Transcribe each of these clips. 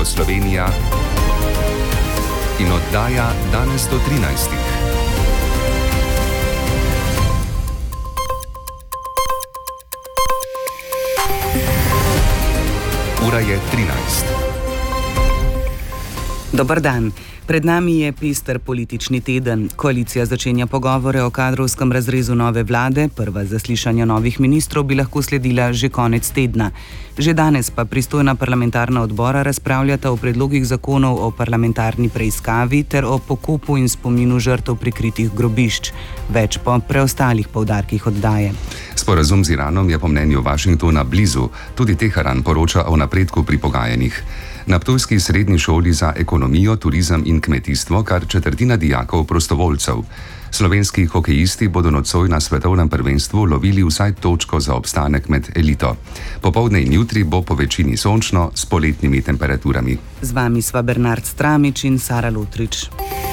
Slovenija in oddaja danes do 13. Ura je 13. Dober dan. Pred nami je pester politični teden. Koalicija začenja pogovore o kadrovskem razrezu nove vlade, prva zaslišanja novih ministrov bi lahko sledila že konec tedna. Že danes pa pristojna parlamentarna odbora razpravljata o predlogih zakonov o parlamentarni preiskavi ter o pokopu in spominu žrtev prikritih grobišč. Več po preostalih poudarkih oddaje. Sporazum z Iranom je po mnenju Washingtona blizu, tudi Teheran poroča o napredku pri pogajanjih. Na ptujski srednji šoli za ekonomijo, turizem in kmetijstvo kar četrtina dijakov prostovoljcev. Slovenski hokejisti bodo nocoj na svetovnem prvenstvu lovili vsaj točko za obstanek med elito. Popoldne in jutri bo po večini sončno s poletnimi temperaturami. Z vami sva Bernard Stramič in Sara Lutrič.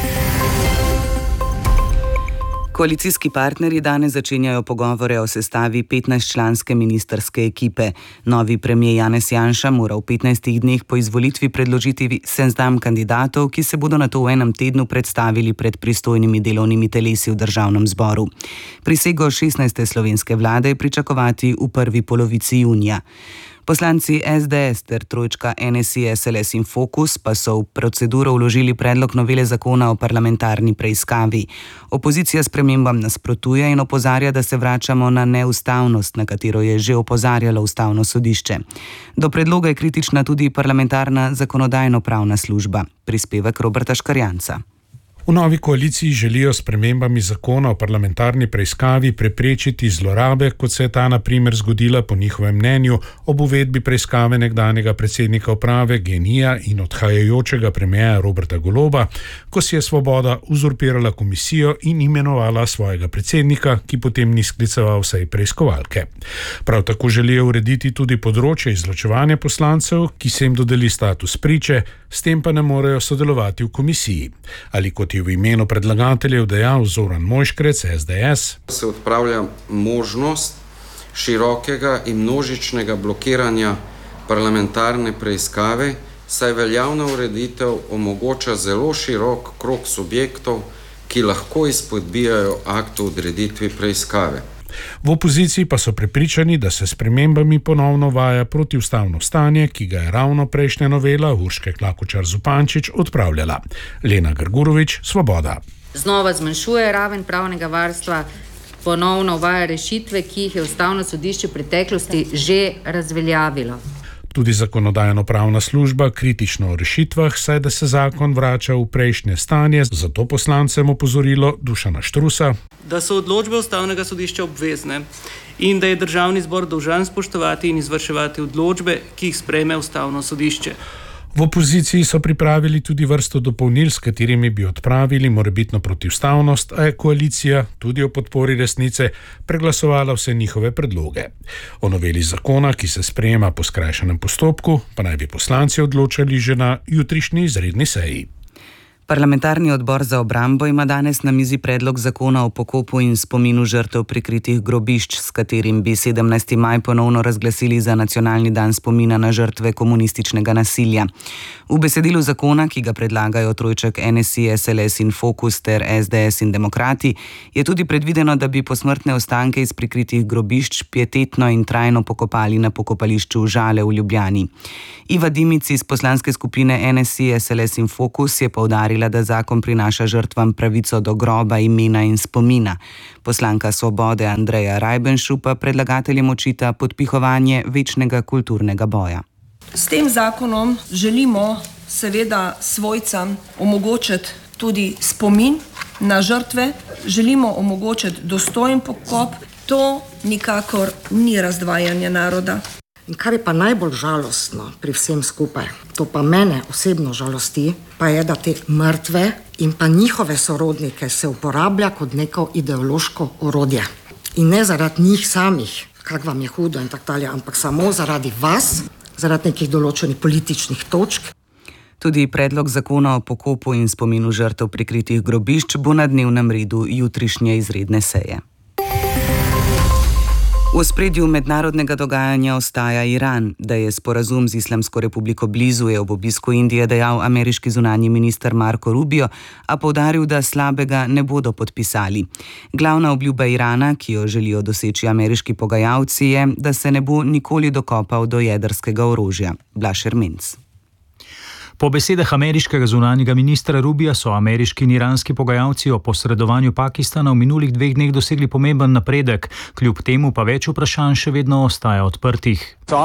Koalicijski partnerji danes začenjajo pogovore o sestavi 15-članske ministrske ekipe. Novi premier Janez Janša mora v 15 dneh po izvolitvi predložiti seznam kandidatov, ki se bodo nato v enem tednu predstavili pred pristojnimi delovnimi telesi v državnem zboru. Prisego 16. slovenske vlade je pričakovati v prvi polovici junija. Poslanci SDS ter trojčka NSI, SLS in Fokus pa so v proceduro vložili predlog novele zakona o parlamentarni preiskavi. Opozicija spremembam nasprotuje in opozarja, da se vračamo na neustavnost, na katero je že opozarjalo Ustavno sodišče. Do predloga je kritična tudi parlamentarna zakonodajno-pravna služba. Prispevek Roberta Škarjanca. V novi koaliciji želijo s spremembami zakona o parlamentarni preiskavi preprečiti zlorabe, kot se je ta na primer zgodila po njihovem mnenju ob uvedbi preiskave nekdanjega predsednika uprave GEN-I-ja in odhajajočega premierja Roberta Goloba, ko si je Svoboda uzurpirala komisijo in imenovala svojega predsednika, ki potem ni skliceval sej preiskovalke. Prav tako želijo urediti tudi področje izločevanja poslancev, ki se jim dodeli status priče, s tem pa ne morejo sodelovati v komisiji. Ali kot je v imenu predlagateljev dejal Zoran Mojškrec, SDS, se odpravlja možnost širokega in množičnega blokiranja parlamentarne preiskave, saj veljavna ureditev omogoča zelo širok krog subjektov, ki lahko izpodbijajo akt o odreditvi preiskave. V opoziciji pa so prepričani, da se s spremembami ponovno uvaja protiustavno stanje, ki ga je ravno prejšnja novela Urške Klakočar Zupančič odpravljala. Lena Grgurovič, Svoboda. Znova zmanjšuje raven pravnega varstva, ponovno uvaja rešitve, ki jih je Ustavno sodišče v preteklosti že razveljavilo. Tudi zakonodajno-pravna služba kritično o rešitvah, saj da se zakon vrača v prejšnje stanje, zato poslancem opozorilo Dušana Štrusa, da so odločbe Ustavnega sodišča obvezne in da je državni zbor dolžan spoštovati in izvrševati odločbe, ki jih sprejme Ustavno sodišče. V opoziciji so pripravili tudi vrsto dopolnil, s katerimi bi odpravili morebitno protiustavnost, a je koalicija, tudi o podpori resnice, preglasovala vse njihove predloge. O noveli zakona, ki se sprejema po skrajšanem postopku, pa naj bi poslanci odločali že na jutrišnji izredni seji. Parlamentarni odbor za obrambo ima danes na mizi predlog zakona o pokopu in spominu žrtev prikritih grobišč, s katerim bi 17. maj ponovno razglasili za nacionalni dan spomina na žrtve komunističnega nasilja. V besedilu zakona, ki ga predlagajo trojček NSI, SLS in Fokus ter SDS in Demokrati, je tudi predvideno, da bi posmrtne ostanke iz prikritih grobišč pietetno in trajno pokopali na pokopališču Žale v Ljubljani. Iva Dimic iz poslanske skupine NSI, SLS in Fokus je poudarila, da zakon prinaša žrtvam pravico do groba, imena in spomina. Poslanka Svobode Andreja Rajbenšu pa predlagateljem očita podpihovanje večnega kulturnega boja. S tem zakonom želimo seveda svojcam omogočiti tudi spomin na žrtve, želimo omogočiti dostojen pokop, to nikakor ni razdvajanje naroda. In kar je pa najbolj žalostno pri vsem skupaj, to pa mene osebno žalosti, pa je, da te mrtve in pa njihove sorodnike se uporablja kot neko ideološko orodje. In ne zaradi njih samih, kak vam je hudo in tako dalje, ampak samo zaradi vas, zaradi nekih določenih političnih točk. Tudi predlog zakona o pokopu in spominu žrtev prikritih grobišč bo na dnevnem redu jutrišnje izredne seje. V ospredju mednarodnega dogajanja ostaja Iran. Da je sporazum z Islamsko republiko blizu, je ob obisku Indije dejal ameriški zunanji minister Marco Rubio, a poudaril, da slabega ne bodo podpisali. Glavna obljuba Irana, ki jo želijo doseči ameriški pogajalci, je, da se ne bo nikoli dokopal do jedrskega orožja. Blaž Ermenc. Po besedah ameriškega zunanjega ministra Rubija so ameriški in iranski pogajalci o posredovanju Pakistana v minulih 2 dneh dosegli pomemben napredek, kljub temu pa več vprašanj še vedno ostaja odprtih.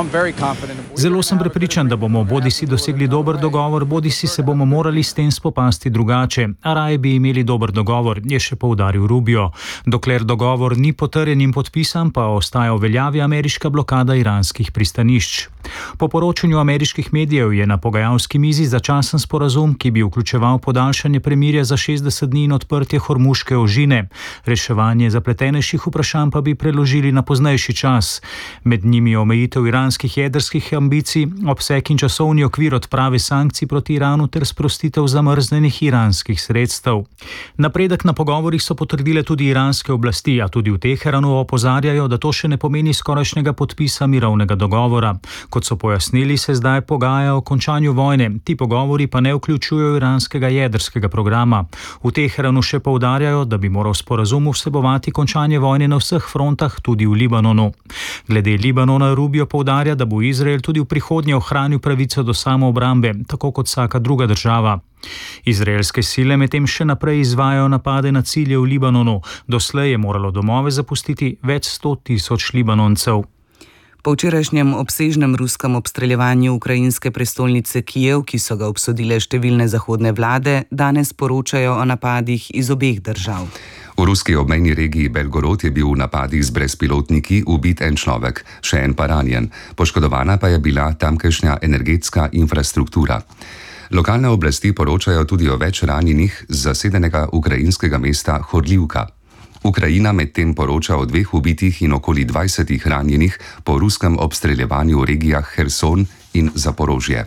Zelo sem prepričan, da bomo bodisi dosegli dober dogovor, bodisi se bomo morali s tem spopasti drugače, a raje bi imeli dober dogovor, je še poudaril Rubio. Dokler dogovor ni potrjen in podpisan, pa ostaja v veljavi ameriška blokada iranskih pristanišč. Po poročanju ameriških medijev je na pogajalski mizi začasen sporazum, ki bi vključeval podaljšanje premirja za 60 dni in odprtje Hormuške ožine. Reševanje zapletenejših vprašanj pa bi preložili na poznejši čas. Med njimi omejitev iranskih jedrskih ambicij, obseg in časovni okvir odprave sankcij proti Iranu ter sprostitev zamrznenih iranskih sredstev. Napredek na pogovorih so potrdile tudi iranske oblasti, a tudi v Teheranu opozarjajo, da to še ne pomeni skorajšnjega podpisa mirovnega dogovora. Kot so pojasnili, se zdaj pogaja o končanju vojne, ti pogovori pa ne vključujejo iranskega jedrskega programa. V Teheranu še poudarjajo, da bi moral sporazum vsebovati končanje vojne na vseh frontah, tudi v Libanonu. Glede Libanona Rubio poudarja, da bo Izrael tudi v prihodnje ohranil pravico do samoobrambe, tako kot vsaka druga država. Izraelske sile medtem še naprej izvajajo napade na cilje v Libanonu. Doslej je moralo domove zapustiti več 100.000 Libanoncev. Po včerajšnjem obsežnem ruskem obstreljevanju ukrajinske prestolnice Kijev, ki so ga obsodile številne zahodne vlade, danes poročajo o napadih iz obeh držav. V ruski obmejni regiji Belgorod je bil v napadih z brezpilotniki ubit en človek, še en pa ranjen. Poškodovana pa je bila tamkajšnja energetska infrastruktura. Lokalne oblasti poročajo tudi o več ranjenih z zasedenega ukrajinskega mesta Horljivka. Ukrajina medtem poroča o 2 ubitih in okoli 20 ranjenih po ruskem obstreljevanju v regijah Herson in Zaporožje.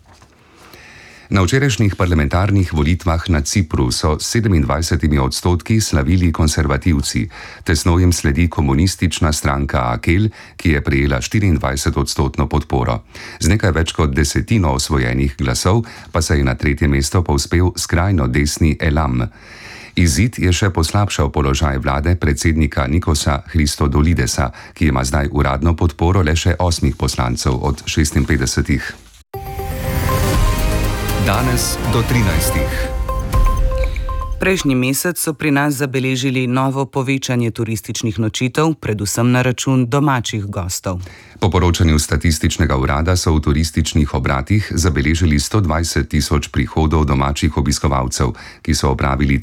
Na včerajšnjih parlamentarnih volitvah na Cipru so 27% slavili konservativci. Tesno jim sledi komunistična stranka Akel, ki je prejela 24% podporo. Z nekaj več kot 10 osvojenih glasov pa se je na 3. mesto povzpel skrajno desni Elam. Izid je še poslabšal položaj vlade predsednika Nikosa Christodolidesa, ki ima zdaj uradno podporo le še 8 poslancev od 56. Danes do 13. Prejšnji mesec so pri nas zabeležili novo povečanje turističnih nočitev, predvsem na račun domačih gostov. Po poročanju statističnega urada so v turističnih obratih zabeležili 120.000 prihodov domačih obiskovalcev, ki so opravili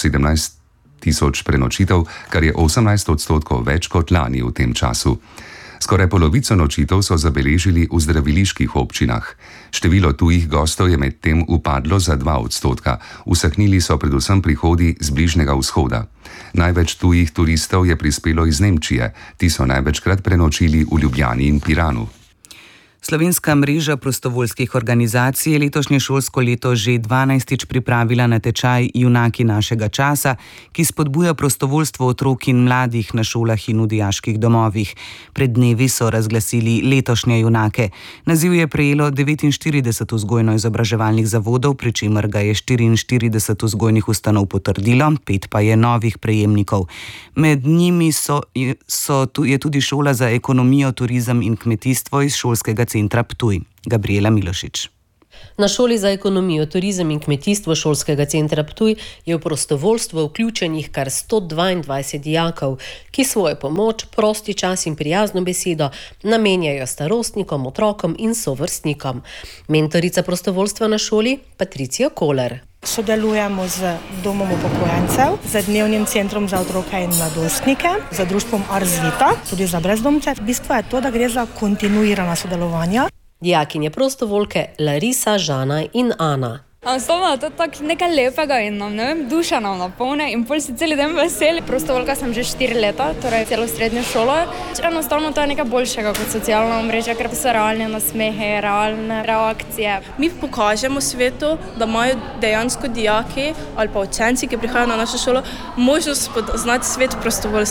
317.000 prenočitev, kar je 18% več kot lani v tem času. Skoraj polovico nočitev so zabeležili v zdraviliških občinah. Število tujih gostov je medtem upadlo za 2%. Usahnili so predvsem prihodi z Bližnjega vzhoda. Največ tujih turistov je prispelo iz Nemčije. Ti so največkrat prenočili v Ljubljani in Piranu. Slovenska mreža prostovoljskih organizacij je letošnje šolsko leto že 12. pripravila natečaj Junaki našega časa, ki spodbuja prostovoljstvo otrok in mladih na šolah in v dijaških domovih. Pred dnevi so razglasili letošnje junake. Naziv je prejelo 49 vzgojno-izobraževalnih zavodov, pri čemer ga je 44 vzgojnih ustanov potrdilo, 5 pa je novih prejemnikov. Med njimi je tudi šola za ekonomijo, turizem in kmetijstvo iz šolskega centra Ptuj. Gabriela Milošič. Na šoli za ekonomijo, turizem in kmetijstvo šolskega centra Ptuj je v prostovoljstvo vključenih kar 122 dijakov, ki svojo pomoč, prosti čas in prijazno besedo namenjajo starostnikom, otrokom in sovrstnikom. Mentorica prostovoljstva na šoli Patricija Koler. Sodelujemo z domom upokojencev, z dnevnim centrom za otroke in mladostnike, z društvom Arzvita, tudi za brezdomce. V bistvu je to, da gre za kontinuirana sodelovanja. Dijakinje prostovoljke Larisa, Žana in Ana. Enostavno je to tako nekaj lepega in duša nam napolne in pol si celi dan veseli. Prostovoljka sem že 4 leta, torej celo srednjo šolo. Enostavno to je nekaj boljšega kot socialna omrežja, ker so realne nasmehe, realne reakcije. Mi pokažemo svetu, da imajo dejansko dijaki ali pa učenci, ki prihajajo na našo šolo, možnost spoznati svet prostovoljstva.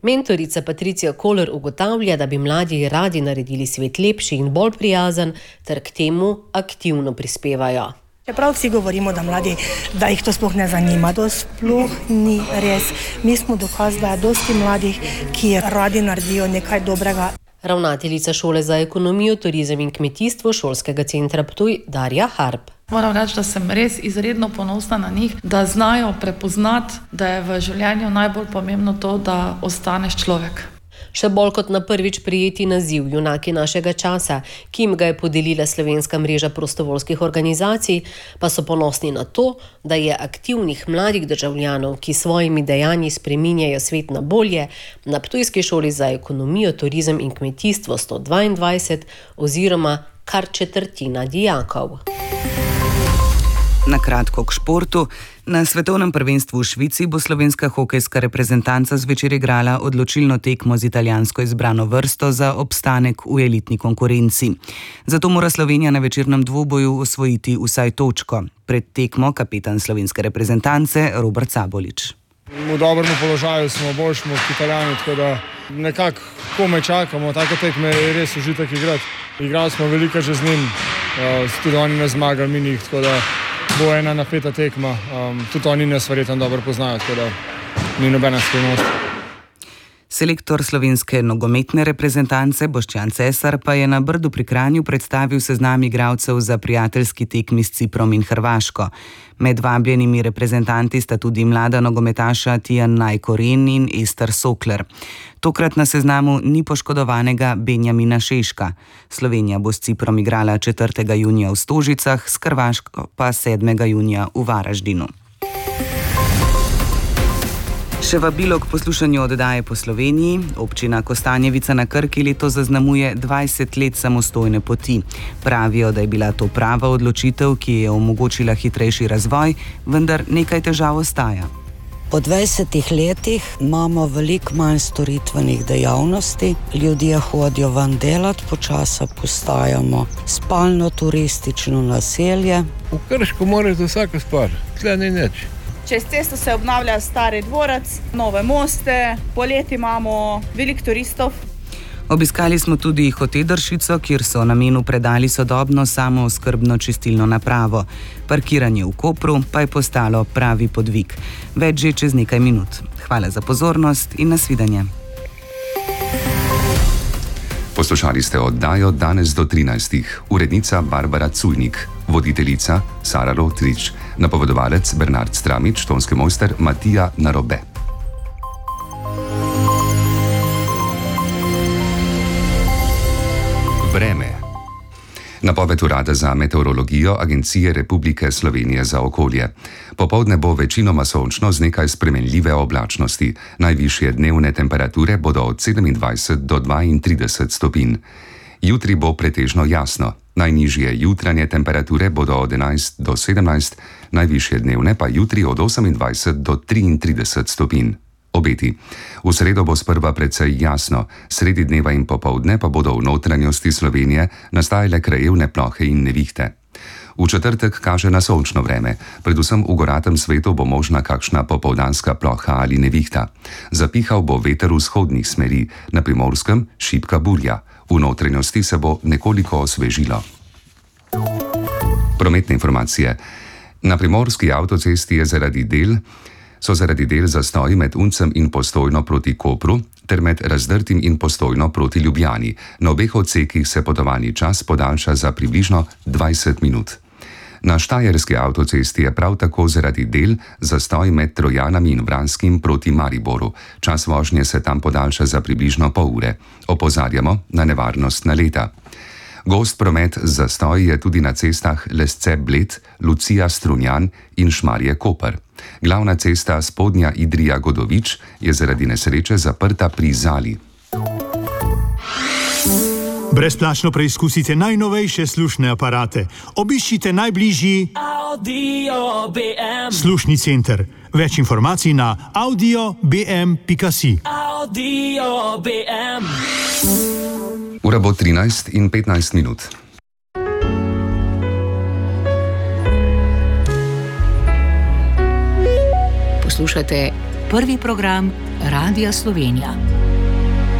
Mentorica Patricija Koller ugotavlja, da bi mladi radi naredili svet lepši in bolj prijazen, ter k temu aktivno prispevajo. Čeprav vsi govorimo, da mladi, da jih to sploh ne zanima, to sploh ni res. Mi smo dokaz, da je dosti mladih, ki radi naredijo nekaj dobrega. Ravnateljica šole za ekonomijo, turizem in kmetijstvo šolskega centra Ptuj Darja Harp. Moram reči, da sem res izredno ponosna na njih, da znajo prepoznati, da je v življenju najbolj pomembno to, da ostaneš človek. Še bolj kot na prvič prijeti naziv Junaki našega časa, ki jim ga je podelila Slovenska mreža prostovoljskih organizacij, pa so ponosni na to, da je aktivnih mladih državljanov, ki svojimi dejanji spreminjajo svet na bolje, na Ptujski šoli za ekonomijo, turizem in kmetijstvo 122 oziroma kar četrtina dijakov. Na kratko k športu. Na svetovnem prvenstvu v Švici bo slovenska hokejska reprezentanca zvečer igrala odločilno tekmo z italijansko izbrano vrsto za obstanek v elitni konkurenci. Zato mora Slovenija na večernem dvoboju osvojiti vsaj točko. Pred tekmo kapetan slovenske reprezentance Robert Sabolič. V dobrem položaju smo, bolj smo kot Italijani, tako da nekako komaj čakamo. Take tekme je res užitek igrati. Igrali smo veliko že z njim, tudi oni ne zmagali, mi njih, tako da bo ena napeta tekma. Tudi oni nas verjetno dobro poznajo, tako da ni nobena skrivnost. Selektor slovenske nogometne reprezentance Boštjan Cesar pa je na Brdu pri Kranju predstavil seznam igralcev za prijateljski tekmi s Ciprom in Hrvaško. Med vabljenimi reprezentanti sta tudi mlada nogometaša Tijan Najkoren in Ester Sokler. Tokrat na seznamu ni poškodovanega Benjamina Šeška. Slovenija bo s Ciprom igrala 4. junija v Stožicah, s Hrvaško pa 7. junija v Varaždinu. Še vabilo k poslušanju oddaje po Sloveniji. Občina Kostanjevica na Krki letos zaznamuje 20 let samostojne poti. Pravijo, da je bila to prava odločitev, ki je omogočila hitrejši razvoj, vendar nekaj težav ostaja. Po 20 letih imamo veliko manj storitvenih dejavnosti, ljudje hodijo ven delati, počasi postajamo spalno-turistično naselje. V Krško morate vsako stvar, tle ni nič. Čez cesto se obnavlja stari dvorec, nove moste, poleti imamo veliko turistov. Obiskali smo tudi hotel Dršico, kjer so namenu predali sodobno samooskrbno čistilno napravo. Parkiranje v Kopru pa je postalo pravi podvig. Več že čez nekaj minut. Hvala za pozornost in nasvidenje. Poslušali ste oddajo Danes do 13. Urednica Barbara Cujnik, voditeljica Sara Rotrič, napovedovalec Bernard Stramič, tonski mojster Matija Narobe. Vreme. Napoved Urada za meteorologijo Agencije Republike Slovenije za okolje. Popoldne bo večinoma sončno z nekaj spremenljive oblačnosti. Najvišje dnevne temperature bodo od 27 do 32 stopinj. Jutri bo pretežno jasno. Najnižje jutranje temperature bodo od 11 do 17, najvišje dnevne pa jutri od 28 do 33 stopinj. Obeti. V sredo bo sprva precej jasno, sredi dneva in popoldne pa bodo v notranjosti Slovenije nastajale krajevne plohe in nevihte. V četrtek kaže na sončno vreme, predvsem v goratem svetu bo možna kakšna popoldanska ploha ali nevihta. Zapihal bo veter vzhodnih smeri, na Primorskem šibka burja, v notranjosti se bo nekoliko osvežilo. Prometne informacije. Na primorski avtocesti so zaradi del zastoji med Uncem in Postojno proti Kopru ter med Razdrtim in Postojno proti Ljubljani. Na obeh odsekih se potovalni čas podaljša za približno 20 minut. Na štajerski avtocesti je prav tako zaradi del zastoj med Trojanami in Vranskim proti Mariboru. Čas vožnje se tam podaljša za približno pol ure. Opozarjamo na nevarnost naleta. Gost promet z zastoji je tudi na cestah Lesce-Bled, Lucija-Strunjan in Šmarje-Koper. Glavna cesta Spodnja Idrija-Godovič je zaradi nesreče zaprta pri Zali. Brezplačno preizkusite najnovejše slušne aparate. Obiščite najbližji Audio BM slušni center. Več informacij na audiobm.si. Audio BM. Ura bo 13 in 15 minut. Poslušate prvi program Radia Slovenija.